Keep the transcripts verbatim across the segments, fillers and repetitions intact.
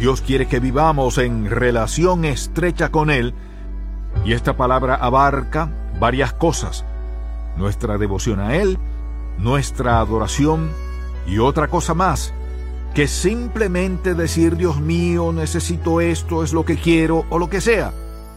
Dios quiere que vivamos en relación estrecha con Él, y esta palabra abarca varias cosas: nuestra devoción a Él, nuestra adoración y otra cosa más, que simplemente decir: Dios mío, necesito esto, es lo que quiero, o lo que sea.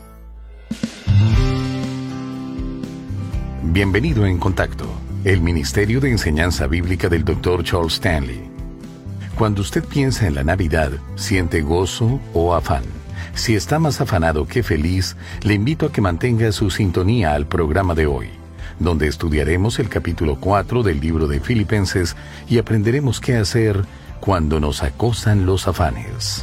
Bienvenido en Contacto, el Ministerio de Enseñanza Bíblica del doctor Charles Stanley. Cuando usted piensa en la Navidad, ¿siente gozo o afán? Si está más afanado que feliz, le invito a que mantenga su sintonía al programa de hoy, donde estudiaremos el capítulo cuatro del libro de Filipenses y aprenderemos qué hacer cuando nos acosan los afanes.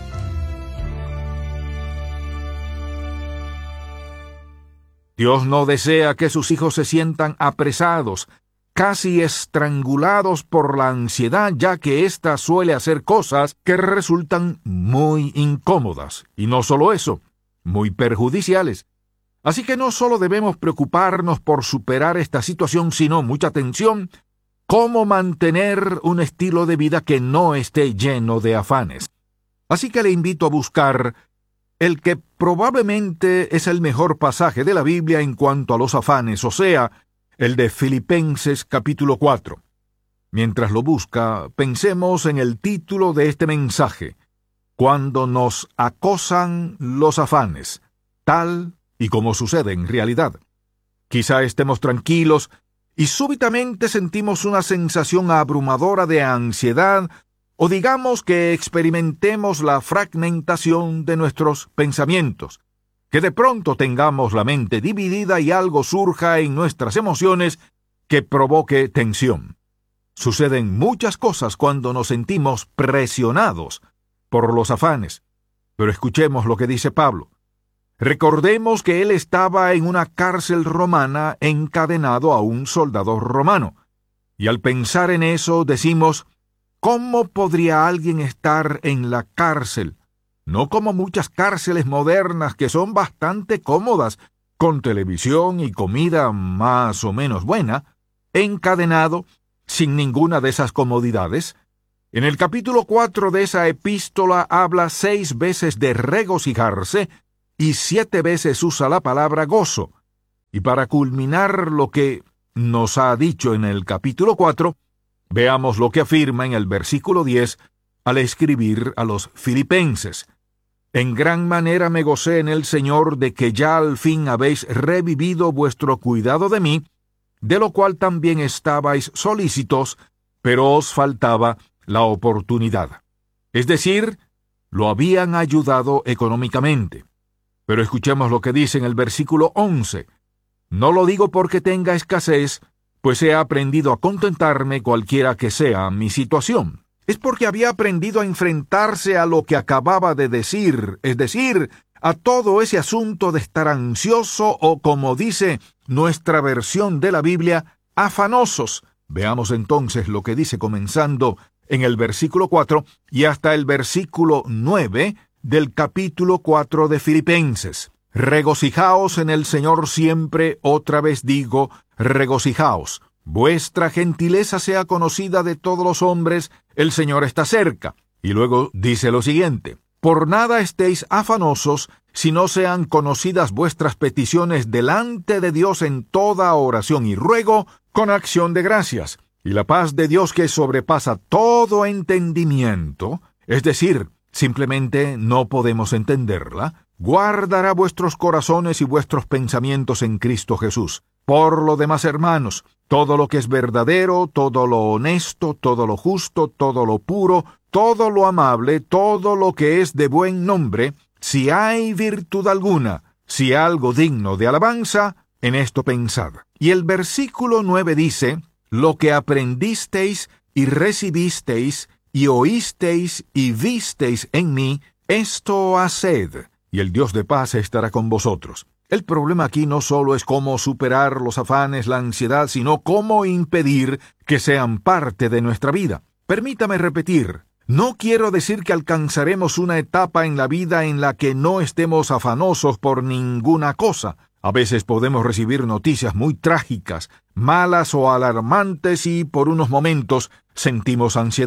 Dios no desea que sus hijos se sientan apresados, casi estrangulados por la ansiedad, ya que ésta suele hacer cosas que resultan muy incómodas, y no solo eso, muy perjudiciales. Así que no solo debemos preocuparnos por superar esta situación, sino, mucha atención, cómo mantener un estilo de vida que no esté lleno de afanes. Así que le invito a buscar el que probablemente es el mejor pasaje de la Biblia en cuanto a los afanes, o sea, el de Filipenses capítulo cuatro. Mientras lo busca, pensemos en el título de este mensaje: Cuando nos acosan los afanes, tal y como sucede en realidad. Quizá estemos tranquilos y súbitamente sentimos una sensación abrumadora de ansiedad, o digamos que experimentemos la fragmentación de nuestros pensamientos, que de pronto tengamos la mente dividida y algo surja en nuestras emociones que provoque tensión. Suceden muchas cosas cuando nos sentimos presionados por los afanes, pero escuchemos lo que dice Pablo. Recordemos que él estaba en una cárcel romana encadenado a un soldado romano, y al pensar en eso decimos: ¿cómo podría alguien estar en la cárcel? No como muchas cárceles modernas que son bastante cómodas, con televisión y comida más o menos buena, encadenado, sin ninguna de esas comodidades. En el capítulo cuatro de esa epístola habla seis veces de regocijarse y siete veces usa la palabra gozo. Y para culminar lo que nos ha dicho en el capítulo cuatro, veamos lo que afirma en el versículo diez al escribir a los filipenses: En gran manera me gocé en el Señor de que ya al fin habéis revivido vuestro cuidado de mí, de lo cual también estabais solícitos, pero os faltaba la oportunidad. Es decir, lo habían ayudado económicamente. Pero escuchemos lo que dice en el versículo once. No lo digo porque tenga escasez, pues he aprendido a contentarme cualquiera que sea mi situación. Es porque había aprendido a enfrentarse a lo que acababa de decir, es decir, a todo ese asunto de estar ansioso o, como dice nuestra versión de la Biblia, afanosos. Veamos entonces lo que dice comenzando en el versículo cuatro y hasta el versículo nueve del capítulo cuatro de Filipenses. Regocijaos en el Señor siempre, otra vez digo, regocijaos. Vuestra gentileza sea conocida de todos los hombres, el Señor está cerca. Y luego dice lo siguiente: por nada estéis afanosos, si no sean conocidas vuestras peticiones delante de Dios en toda oración y ruego, con acción de gracias. Y la paz de Dios, que sobrepasa todo entendimiento, es decir, simplemente no podemos entenderla, guardará vuestros corazones y vuestros pensamientos en Cristo Jesús. Por lo demás, hermanos, todo lo que es verdadero, todo lo honesto, todo lo justo, todo lo puro, todo lo amable, todo lo que es de buen nombre, si hay virtud alguna, si algo digno de alabanza, en esto pensad. Y el versículo nueve dice: lo que aprendisteis y recibisteis y oísteis y visteis en mí, esto haced, y el Dios de paz estará con vosotros. El problema aquí no solo es cómo superar los afanes, la ansiedad, sino cómo impedir que sean parte de nuestra vida. Permítame repetir, no quiero decir que alcanzaremos una etapa en la vida en la que no estemos afanosos por ninguna cosa. A veces podemos recibir noticias muy trágicas, malas o alarmantes y por unos momentos sentimos ansiedad.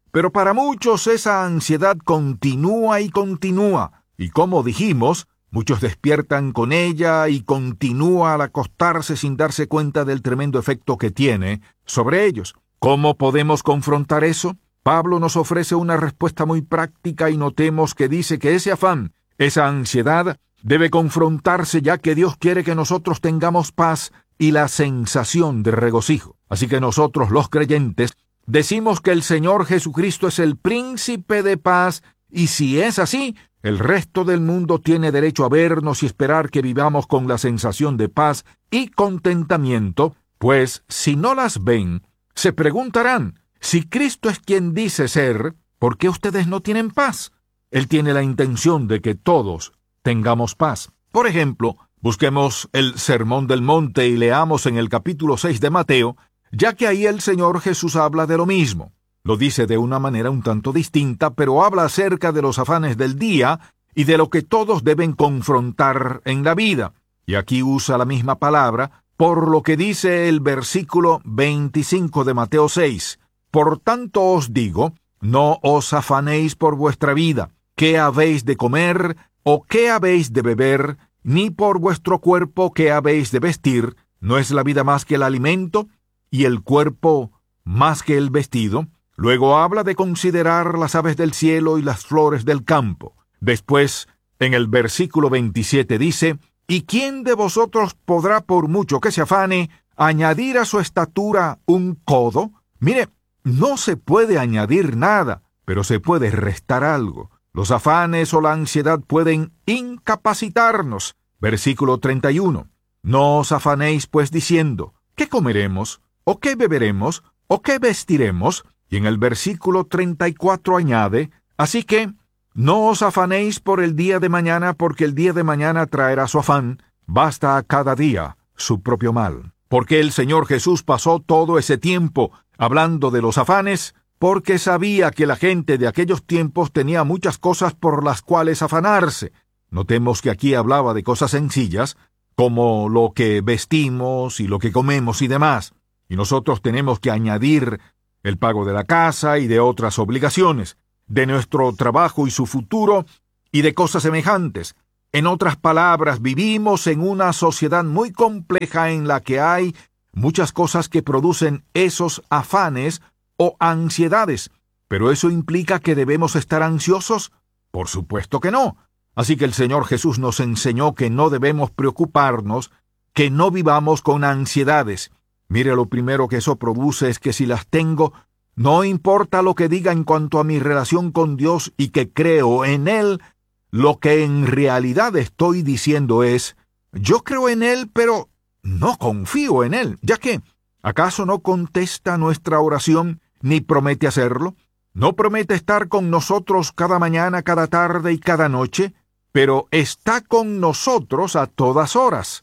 Pero para muchos esa ansiedad continúa y continúa, y como dijimos, muchos despiertan con ella y continúa al acostarse sin darse cuenta del tremendo efecto que tiene sobre ellos. ¿Cómo podemos confrontar eso? Pablo nos ofrece una respuesta muy práctica y notemos que dice que ese afán, esa ansiedad, debe confrontarse ya que Dios quiere que nosotros tengamos paz y la sensación de regocijo. Así que nosotros, los creyentes, decimos que el Señor Jesucristo es el príncipe de paz, y si es así, el resto del mundo tiene derecho a vernos y esperar que vivamos con la sensación de paz y contentamiento, pues si no las ven, se preguntarán, si Cristo es quien dice ser, ¿por qué ustedes no tienen paz? Él tiene la intención de que todos tengamos paz. Por ejemplo, busquemos el Sermón del Monte y leamos en el capítulo seis de Mateo, ya que ahí el Señor Jesús habla de lo mismo. Lo dice de una manera un tanto distinta, pero habla acerca de los afanes del día y de lo que todos deben confrontar en la vida. Y aquí usa la misma palabra, por lo que dice el versículo veinticinco de Mateo seis. Por tanto os digo, no os afanéis por vuestra vida, qué habéis de comer o qué habéis de beber, ni por vuestro cuerpo qué habéis de vestir. ¿No es la vida más que el alimento, y el cuerpo más que el vestido? Luego habla de considerar las aves del cielo y las flores del campo. Después, en el versículo veintisiete dice, ¿y quién de vosotros podrá, por mucho que se afane, añadir a su estatura un codo? Mire, no se puede añadir nada, pero se puede restar algo. Los afanes o la ansiedad pueden incapacitarnos. Versículo treinta y uno. No os afanéis pues diciendo, ¿qué comeremos? ¿O qué beberemos? ¿O qué vestiremos? Y en el versículo treinta y cuatro añade, así que no os afanéis por el día de mañana, porque el día de mañana traerá su afán. Basta a cada día su propio mal. Porque el Señor Jesús pasó todo ese tiempo hablando de los afanes, porque sabía que la gente de aquellos tiempos tenía muchas cosas por las cuales afanarse. Notemos que aquí hablaba de cosas sencillas, como lo que vestimos y lo que comemos y demás. Y nosotros tenemos que añadir el pago de la casa y de otras obligaciones, de nuestro trabajo y su futuro, y de cosas semejantes. En otras palabras, vivimos en una sociedad muy compleja en la que hay muchas cosas que producen esos afanes o ansiedades. ¿Pero eso implica que debemos estar ansiosos? Por supuesto que no. Así que el Señor Jesús nos enseñó que no debemos preocuparnos, que no vivamos con ansiedades. Mire, lo primero que eso produce es que si las tengo, no importa lo que diga en cuanto a mi relación con Dios y que creo en Él, lo que en realidad estoy diciendo es, yo creo en Él, pero no confío en Él, ya que, ¿acaso no contesta nuestra oración ni promete hacerlo? ¿No promete estar con nosotros cada mañana, cada tarde y cada noche? Pero está con nosotros a todas horas.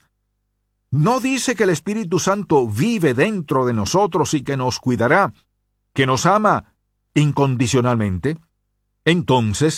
¿No dice que el Espíritu Santo vive dentro de nosotros y que nos cuidará, que nos ama incondicionalmente? Entonces,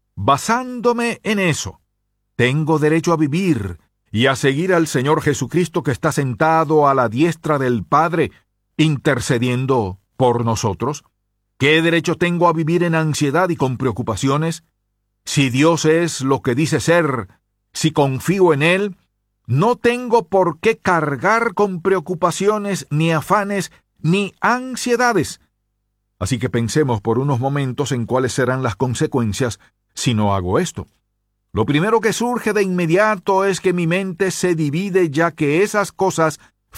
basándome en eso, tengo derecho a vivir y a seguir al Señor Jesucristo que está sentado a la diestra del Padre, intercediendo por nosotros. ¿Qué derecho tengo a vivir en ansiedad y con preocupaciones? Si Dios es lo que dice ser, si confío en Él, no tengo por qué cargar con preocupaciones, ni afanes, ni ansiedades. Así que pensemos por unos momentos en cuáles serán las consecuencias si no hago esto. Lo primero que surge de inmediato es que mi mente se divide, ya que esas cosas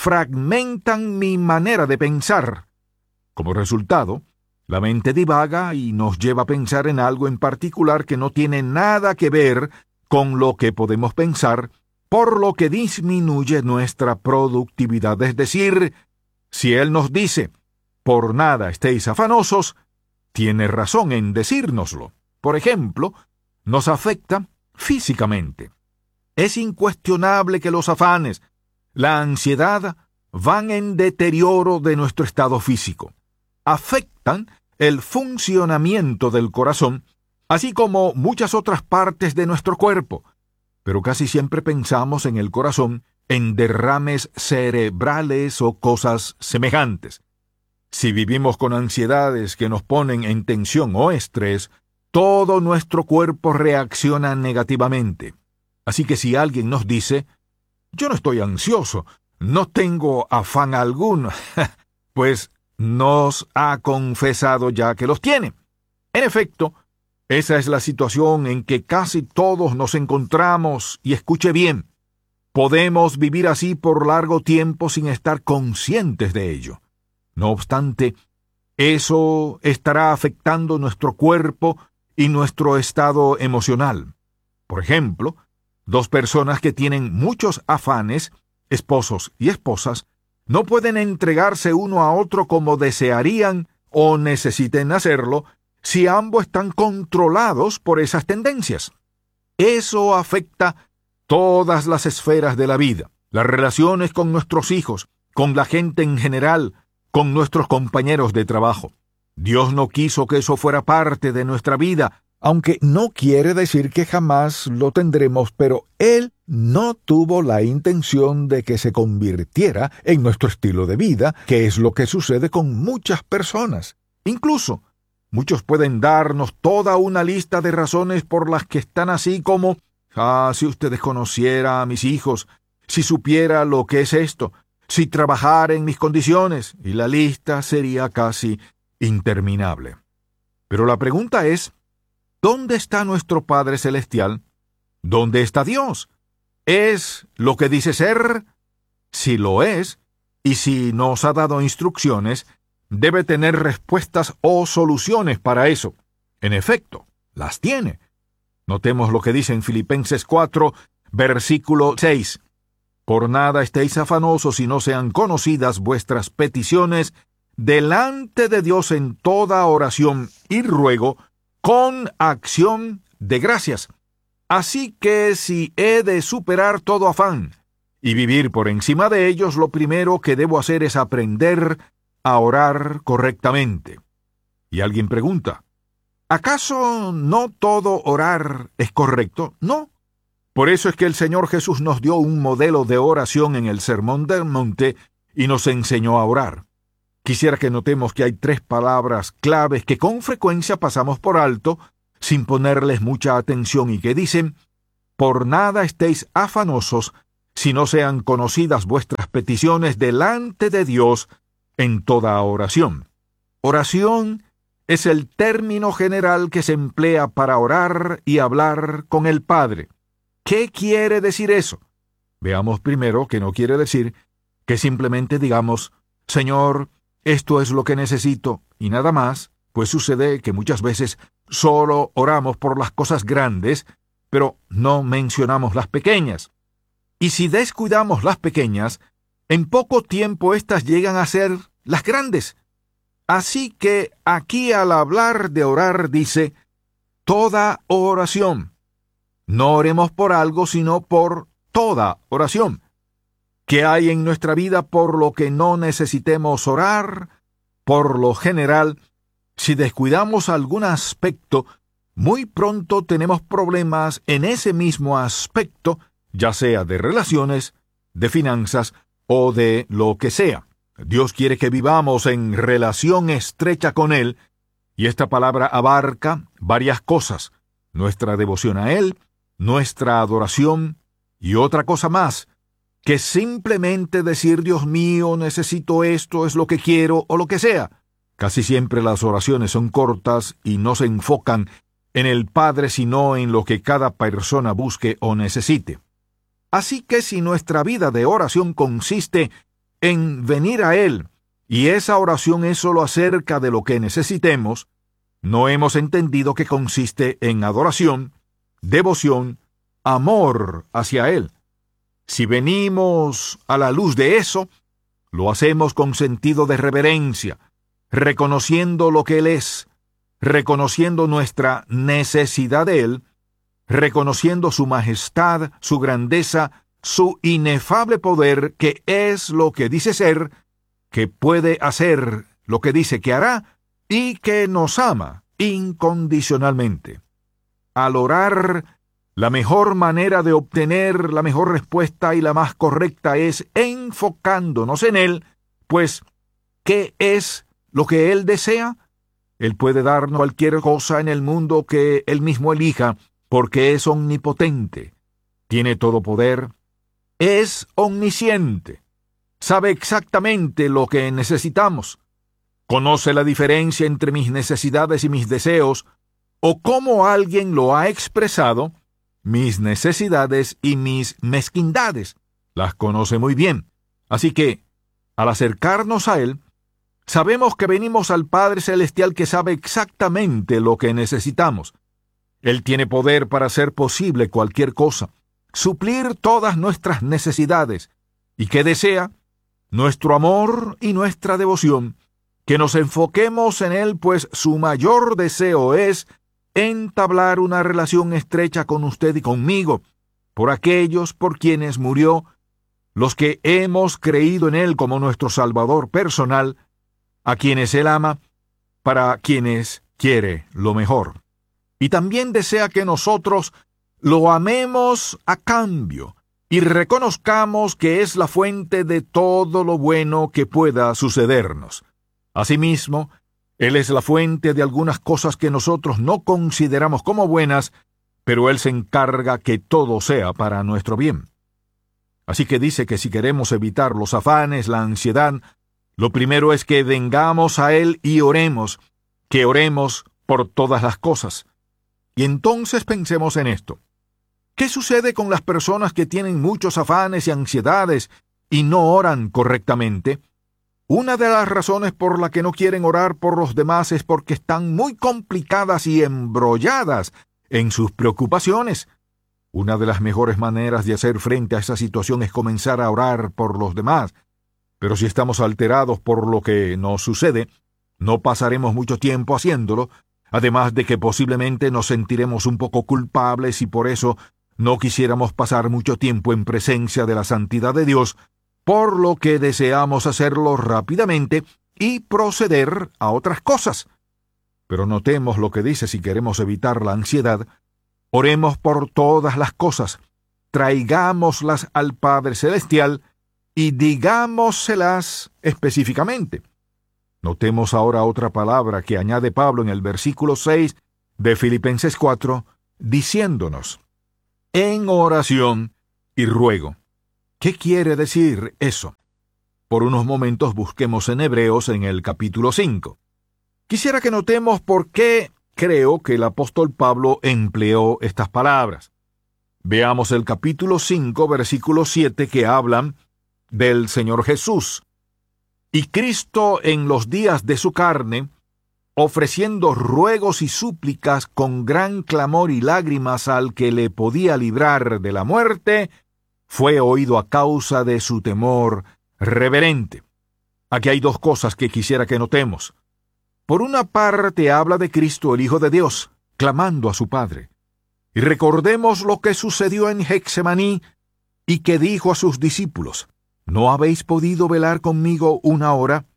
fragmentan mi manera de pensar. Como resultado, la mente divaga y nos lleva a pensar en algo en particular que no tiene nada que ver con lo que podemos pensar, por lo que disminuye nuestra productividad. Es decir, si Él nos dice, por nada estéis afanosos, tiene razón en decírnoslo. Por ejemplo, nos afecta físicamente. Es incuestionable que los afanes, la ansiedad, van en deterioro de nuestro estado físico. Afectan el funcionamiento del corazón, así como muchas otras partes de nuestro cuerpo. Pero casi siempre pensamos en el corazón, en derrames cerebrales o cosas semejantes. Si vivimos con ansiedades que nos ponen en tensión o estrés, todo nuestro cuerpo reacciona negativamente. Así que si alguien nos dice, yo no estoy ansioso, no tengo afán alguno, pues nos ha confesado ya que los tiene. En efecto, esa es la situación en que casi todos nos encontramos, y escuche bien, podemos vivir así por largo tiempo sin estar conscientes de ello. No obstante, eso estará afectando nuestro cuerpo y nuestro estado emocional. Por ejemplo, dos personas que tienen muchos afanes, esposos y esposas, no pueden entregarse uno a otro como desearían o necesiten hacerlo si ambos están controlados por esas tendencias. Eso afecta todas las esferas de la vida, las relaciones con nuestros hijos, con la gente en general, con nuestros compañeros de trabajo. Dios no quiso que eso fuera parte de nuestra vida, aunque no quiere decir que jamás lo tendremos, pero Él no tuvo la intención de que se convirtiera en nuestro estilo de vida, que es lo que sucede con muchas personas. Incluso, muchos pueden darnos toda una lista de razones por las que están así como, ah, si ustedes conociera a mis hijos, si supiera lo que es esto, si trabajara en mis condiciones, y la lista sería casi interminable. Pero la pregunta es, ¿dónde está nuestro Padre Celestial? ¿Dónde está Dios? ¿Es lo que dice ser? Si lo es, y si nos ha dado instrucciones, debe tener respuestas o soluciones para eso. En efecto, las tiene. Notemos lo que dice en Filipenses cuatro, versículo seis. Por nada estéis afanosos si no sean conocidas vuestras peticiones delante de Dios en toda oración y ruego, con acción de gracias. Así que si he de superar todo afán y vivir por encima de ellos, lo primero que debo hacer es aprender a orar correctamente. Y alguien pregunta, ¿acaso no todo orar es correcto? No. Por eso es que el Señor Jesús nos dio un modelo de oración en el Sermón del Monte y nos enseñó a orar. Quisiera que notemos que hay tres palabras claves que con frecuencia pasamos por alto sin ponerles mucha atención y que dicen, por nada estéis afanosos si no sean conocidas vuestras peticiones delante de Dios en toda oración. Oración es el término general que se emplea para orar y hablar con el Padre. ¿Qué quiere decir eso? Veamos primero que no quiere decir que simplemente digamos, Señor, esto es lo que necesito, y nada más, pues sucede que muchas veces solo oramos por las cosas grandes, pero no mencionamos las pequeñas. Y si descuidamos las pequeñas, en poco tiempo éstas llegan a ser las grandes. Así que aquí al hablar de orar dice, toda oración. No oremos por algo, sino por toda oración. ¿Qué hay en nuestra vida por lo que no necesitemos orar? Por lo general, si descuidamos algún aspecto, muy pronto tenemos problemas en ese mismo aspecto, ya sea de relaciones, de finanzas o de lo que sea. Dios quiere que vivamos en relación estrecha con Él, y esta palabra abarca varias cosas: nuestra devoción a Él, nuestra adoración, y otra cosa más, que simplemente decir, Dios mío, necesito esto, es lo que quiero, o lo que sea. Casi siempre las oraciones son cortas y no se enfocan en el Padre, sino en lo que cada persona busque o necesite. Así que si nuestra vida de oración consiste en venir a Él, y esa oración es solo acerca de lo que necesitemos, no hemos entendido que consiste en adoración, devoción, amor hacia Él. Si venimos a la luz de eso, lo hacemos con sentido de reverencia, reconociendo lo que Él es, reconociendo nuestra necesidad de Él, reconociendo su majestad, su grandeza, su inefable poder, que es lo que dice ser, que puede hacer lo que dice que hará, y que nos ama incondicionalmente. Al orar, la mejor manera de obtener la mejor respuesta y la más correcta es enfocándonos en Él, pues, ¿qué es lo que Él desea? Él puede darnos cualquier cosa en el mundo que Él mismo elija, porque es omnipotente, tiene todo poder, es omnisciente, sabe exactamente lo que necesitamos, conoce la diferencia entre mis necesidades y mis deseos, o como alguien lo ha expresado, mis necesidades y mis mezquindades. Las conoce muy bien. Así que, al acercarnos a Él, sabemos que venimos al Padre Celestial que sabe exactamente lo que necesitamos. Él tiene poder para hacer posible cualquier cosa, suplir todas nuestras necesidades, y que desea nuestro amor y nuestra devoción, que nos enfoquemos en Él, pues su mayor deseo es entablar una relación estrecha con usted y conmigo, por aquellos por quienes murió, los que hemos creído en Él como nuestro Salvador personal, a quienes Él ama, para quienes quiere lo mejor. Y también desea que nosotros lo amemos a cambio y reconozcamos que es la fuente de todo lo bueno que pueda sucedernos. Asimismo, Él es la fuente de algunas cosas que nosotros no consideramos como buenas, pero Él se encarga que todo sea para nuestro bien. Así que dice que si queremos evitar los afanes, la ansiedad, lo primero es que vengamos a Él y oremos, que oremos por todas las cosas. Y entonces pensemos en esto. ¿Qué sucede con las personas que tienen muchos afanes y ansiedades y no oran correctamente? Una de las razones por la que no quieren orar por los demás es porque están muy complicadas y embrolladas en sus preocupaciones. Una de las mejores maneras de hacer frente a esa situación es comenzar a orar por los demás. Pero si estamos alterados por lo que nos sucede, no pasaremos mucho tiempo haciéndolo, además de que posiblemente nos sentiremos un poco culpables y por eso no quisiéramos pasar mucho tiempo en presencia de la santidad de Dios, por lo que deseamos hacerlo rápidamente y proceder a otras cosas. Pero notemos lo que dice: si queremos evitar la ansiedad, oremos por todas las cosas, traigámoslas al Padre Celestial y digámoselas específicamente. Notemos ahora otra palabra que añade Pablo en el versículo seis de Filipenses cuatro, diciéndonos: en oración y ruego. ¿Qué quiere decir eso? Por unos momentos busquemos en Hebreos en el capítulo cinco. Quisiera que notemos por qué creo que el apóstol Pablo empleó estas palabras. Veamos el capítulo cinco, versículo siete, que hablan del Señor Jesús. Y Cristo en los días de su carne, ofreciendo ruegos y súplicas con gran clamor y lágrimas al que le podía librar de la muerte, fue oído a causa de su temor reverente. Aquí hay dos cosas que quisiera que notemos. Por una parte habla de Cristo, el Hijo de Dios, clamando a su Padre. Y recordemos lo que sucedió en Getsemaní y que dijo a sus discípulos: ¿no habéis podido velar conmigo una hora?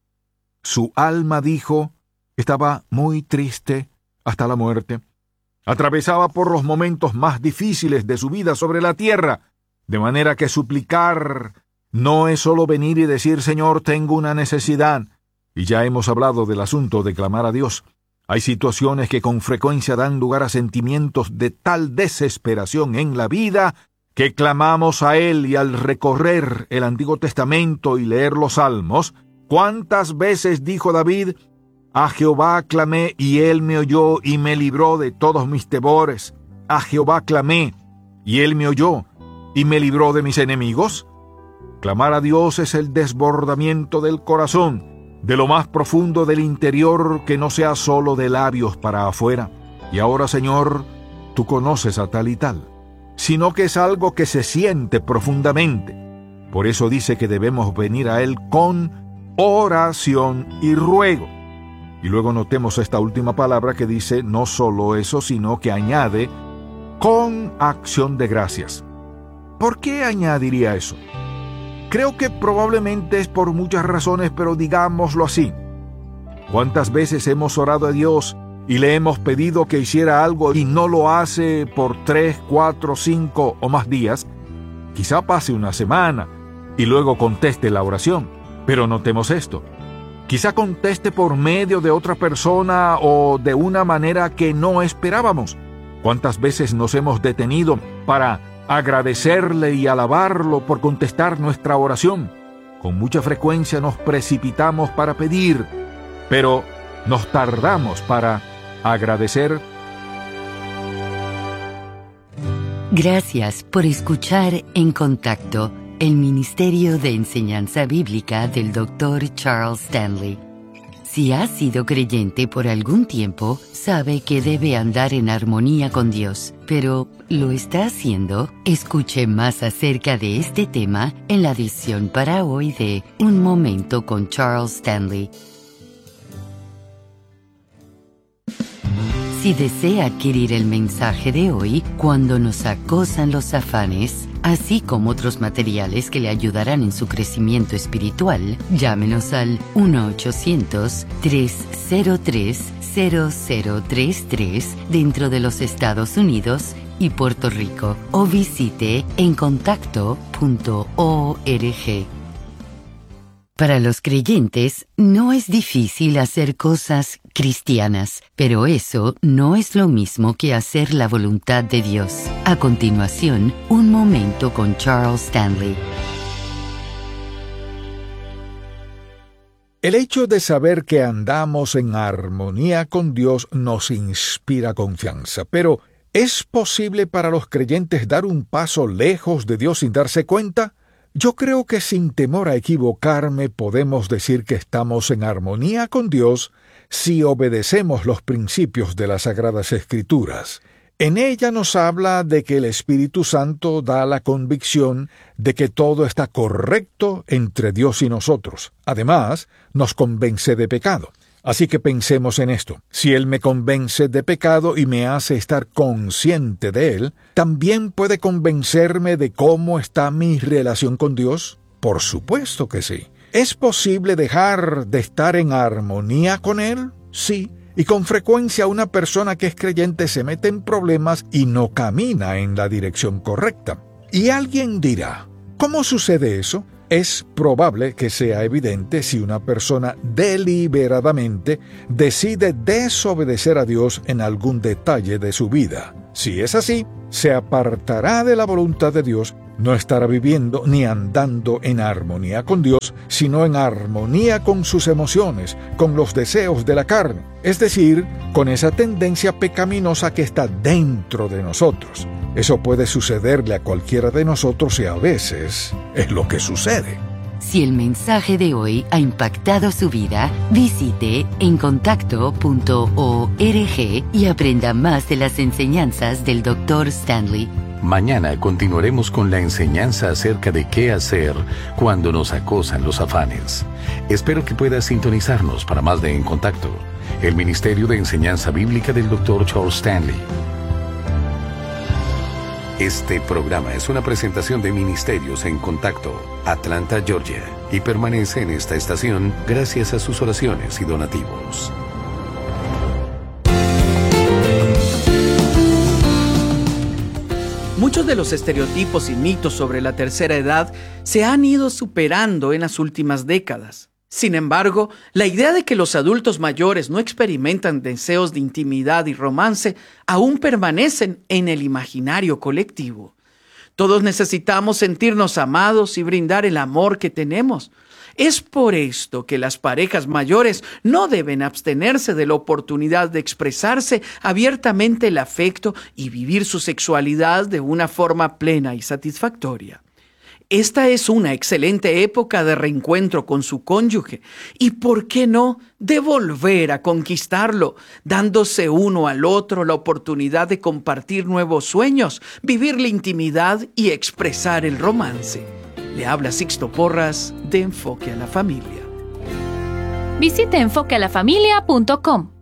Su alma, dijo, estaba muy triste hasta la muerte. Atravesaba por los momentos más difíciles de su vida sobre la tierra, de manera que suplicar no es solo venir y decir: Señor, tengo una necesidad. Y ya hemos hablado del asunto de clamar a Dios. Hay situaciones que con frecuencia dan lugar a sentimientos de tal desesperación en la vida que clamamos a Él, y al recorrer el Antiguo Testamento y leer los Salmos, ¿cuántas veces dijo David: a Jehová clamé y Él me oyó y me libró de todos mis temores? A Jehová clamé y Él me oyó y me libró de mis enemigos. Clamar a Dios es el desbordamiento del corazón, de lo más profundo del interior, que no sea solo de labios para afuera. Y ahora, Señor, tú conoces a tal y tal, sino que es algo que se siente profundamente. Por eso dice que debemos venir a Él con oración y ruego. Y luego notemos esta última palabra que dice no solo eso, sino que añade con acción de gracias. ¿Por qué añadiría eso? Creo que probablemente es por muchas razones, pero digámoslo así. ¿Cuántas veces hemos orado a Dios y le hemos pedido que hiciera algo y no lo hace por tres, cuatro, cinco o más días? Quizá pase una semana y luego conteste la oración, pero notemos esto. Quizá conteste por medio de otra persona o de una manera que no esperábamos. ¿Cuántas veces nos hemos detenido para agradecerle y alabarlo por contestar nuestra oración? Con mucha frecuencia nos precipitamos para pedir, pero nos tardamos para agradecer. Gracias por escuchar En Contacto, el Ministerio de Enseñanza Bíblica del doctor Charles Stanley. Si ha sido creyente por algún tiempo, sabe que debe andar en armonía con Dios, pero ¿lo está haciendo? Escuche más acerca de este tema en la edición para hoy de Un Momento con Charles Stanley. Si desea adquirir el mensaje de hoy, Cuando nos acosan los afanes, así como otros materiales que le ayudarán en su crecimiento espiritual, llámenos al uno ochocientos, tres cero tres, cero cero tres tres dentro de los Estados Unidos y Puerto Rico o visite en contacto punto org. Para los creyentes, no es difícil hacer cosas cristianas, pero eso no es lo mismo que hacer la voluntad de Dios. A continuación, un momento con Charles Stanley. El hecho de saber que andamos en armonía con Dios nos inspira confianza, pero ¿es posible para los creyentes dar un paso lejos de Dios sin darse cuenta? Yo creo que sin temor a equivocarme podemos decir que estamos en armonía con Dios si obedecemos los principios de las Sagradas Escrituras. En ella nos habla de que el Espíritu Santo da la convicción de que todo está correcto entre Dios y nosotros. Además, nos convence de pecado. Así que pensemos en esto. Si Él me convence de pecado y me hace estar consciente de Él, ¿también puede convencerme de cómo está mi relación con Dios? Por supuesto que sí. ¿Es posible dejar de estar en armonía con Él? Sí. Y con frecuencia una persona que es creyente se mete en problemas y no camina en la dirección correcta. Y alguien dirá, ¿cómo sucede eso? Es probable que sea evidente si una persona deliberadamente decide desobedecer a Dios en algún detalle de su vida. Si es así, se apartará de la voluntad de Dios, no estará viviendo ni andando en armonía con Dios, sino en armonía con sus emociones, con los deseos de la carne, es decir, con esa tendencia pecaminosa que está dentro de nosotros. Eso puede sucederle a cualquiera de nosotros y a veces es lo que sucede. Si el mensaje de hoy ha impactado su vida, visite en contacto punto org y aprenda más de las enseñanzas del doctor Stanley. Mañana continuaremos con la enseñanza acerca de qué hacer cuando nos acosan los afanes. Espero que pueda sintonizarnos para más de En Contacto, el Ministerio de Enseñanza Bíblica del doctor Charles Stanley. Este programa es una presentación de Ministerios en Contacto, Atlanta, Georgia, y permanece en esta estación gracias a sus oraciones y donativos. Muchos de los estereotipos y mitos sobre la tercera edad se han ido superando en las últimas décadas. Sin embargo, la idea de que los adultos mayores no experimentan deseos de intimidad y romance aún permanecen en el imaginario colectivo. Todos necesitamos sentirnos amados y brindar el amor que tenemos. Es por esto que las parejas mayores no deben abstenerse de la oportunidad de expresarse abiertamente el afecto y vivir su sexualidad de una forma plena y satisfactoria. Esta es una excelente época de reencuentro con su cónyuge y, ¿por qué no?, de volver a conquistarlo, dándose uno al otro la oportunidad de compartir nuevos sueños, vivir la intimidad y expresar el romance. Le habla Sixto Porras de Enfoque a la Familia. Visite enfoque a la familia punto com.